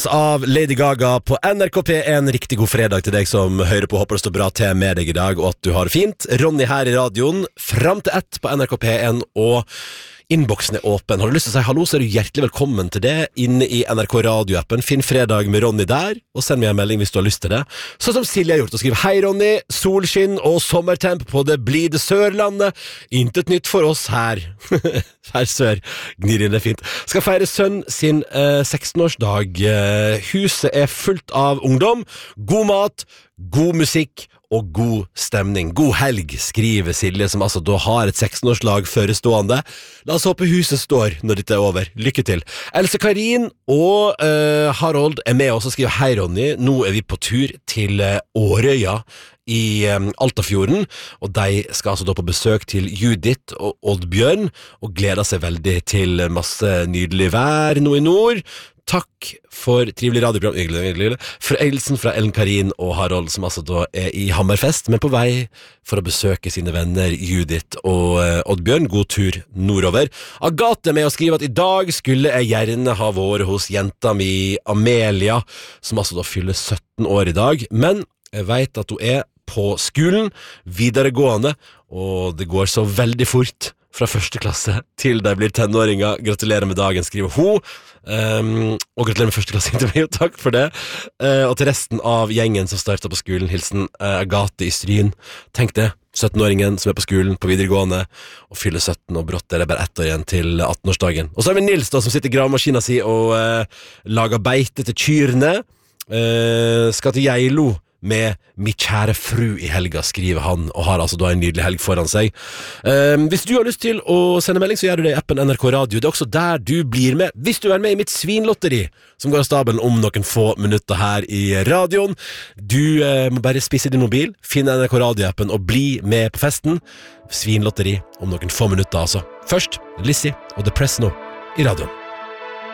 Av Lady Gaga på NRK P1. Riktig god fredag til deg som hører på. Håper det står bra til med deg i dag, og at du har det fint. Ronny her i radioen, frem til 1 på NRK P1, og innboksen er åpen. Har du lyst til å si hallo, så er du hjertelig velkommen til det inne i NRK radioappen. Finn fredag med Ronny der, og send meg en melding hvis du har lyst til det. Sånn som Silje har gjort, og skriver: Hei Ronny, solskinn og sommertemp på det blide Sørlandet. Intet nytt for oss her. Her sør, gnir inn det fint. Skal feire sønn sin 16-årsdag. Huset er fullt av ungdom, god mat, god musikk og god stemning. God helg, skriver Silje, som altså da har et 16-årslag forestående. La oss håpe huset står når dette er over. Lykke til. Else Karin og Harold er med oss og skriver: Hei Ronny, nå er vi på tur til Årøya i Altafjorden, og de skal altså da på besøk til Judith og Oddbjørn, og gleder seg veldig til masse nydelig vær nå i nord. Takk for trivelig radioprogram. Forelsen fra Ellen Karin og Harold, som altså da er i Hammerfest, men på vei for å besøke sine venner Judith og Oddbjørn. God tur nordover. Agathe er med og skriver at i dag skulle jeg gjerne ha vært hos jenta mi Amelia, som altså da fyller 17 år i dag, men jeg vet at hun er på skolen, videregående, og det går så veldig fort fra første klasse til de blir tenåringer. Gratulerer med dagen, skriver hun. Og gratulerer med første klasse til meg, og takk for det. Og til resten av gjengen som startet på skolen, hilsen Agathe i Stryn. Tenk det, 17-åringen som er på skolen, på videregående, og fyller 17, og brått er det bare 1 år igjen til 18-årsdagen. Og så har vi Nils da, som sitter i gravemaskina si og lager beite til kyrne. Skal til Geilo med min kjære fru i helga, skriver han, og har altså da en nydelig helg foran seg. Hvis du har lyst til å sende melding, så gjør du det i appen NRK Radio. Det er også der du blir med, hvis du er med i mitt svinlotteri, som går av stabelen om noen få minutter her i radioen. Du må bare spisse din mobil, finne NRK Radio-appen og bli med på festen. Svinlotteri om noen få minutter, altså. Først, Lizzie og The Press nå i radioen.